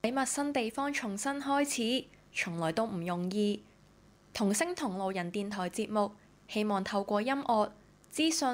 喺陌生地方重新開始，從來都唔容易。同聲同路人電台節目，希望透過音樂、資訊